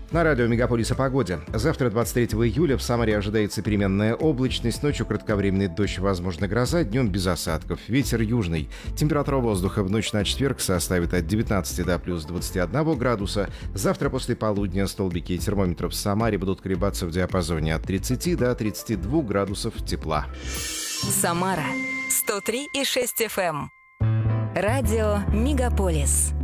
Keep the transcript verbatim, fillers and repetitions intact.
На радио «Мегаполис» о погоде. Завтра, двадцать третьего июля, в Самаре ожидается переменная облачность. Ночью кратковременный дождь, возможно, гроза, днем без осадков. Ветер южный. Температура воздуха в ночь на четверг составит от девятнадцати до плюс двадцати одного градуса. Завтра после полудня столбики термометров в Самаре будут колебаться в диапазоне от тридцати до тридцати двух градусов тепла. Самара сто три и шесть эф эм. Радио «Мегаполис».